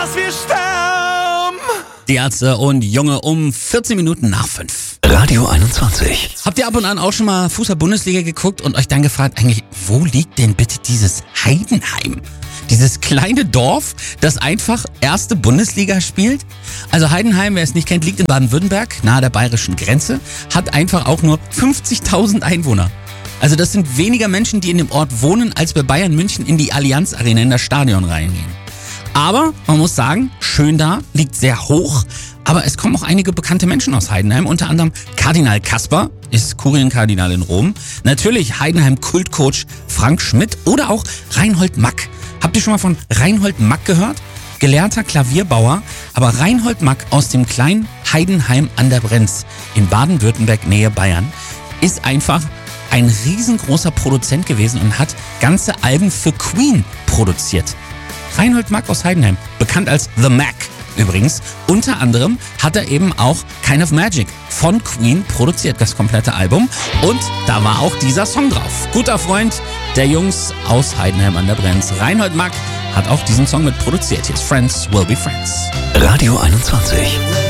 dass wir sterben. Die Ärzte und Junge um 14 Minuten nach 5. Radio 21. Habt ihr ab und an auch schon mal Fußball-Bundesliga geguckt und euch dann gefragt, eigentlich, wo liegt denn bitte dieses Heidenheim? Dieses kleine Dorf, das einfach erste Bundesliga spielt? Also Heidenheim, wer es nicht kennt, liegt in Baden-Württemberg, nahe der bayerischen Grenze, hat einfach auch nur 50.000 Einwohner. Also das sind weniger Menschen, die in dem Ort wohnen, als bei Bayern München in die Allianz Arena in das Stadion reingehen. Aber man muss sagen, schön da, liegt sehr hoch, aber es kommen auch einige bekannte Menschen aus Heidenheim, unter anderem Kardinal Kasper, ist Kurienkardinal in Rom, natürlich Heidenheim-Kultcoach Frank Schmidt oder auch Reinhold Mack. Habt ihr schon mal von Reinhold Mack gehört? Gelehrter Klavierbauer, aber Reinhold Mack aus dem kleinen Heidenheim an der Brenz in Baden-Württemberg, Nähe Bayern, ist einfach ein riesengroßer Produzent gewesen und hat ganze Alben für Queen produziert. Reinhold Mack aus Heidenheim, bekannt als The Mac übrigens. Unter anderem hat er eben auch Kind of Magic von Queen produziert, das komplette Album. Und da war auch dieser Song drauf. Guter Freund der Jungs aus Heidenheim an der Brenz. Reinhold Mack hat auch diesen Song mit produziert. Hier ist Friends Will Be Friends. Radio 21.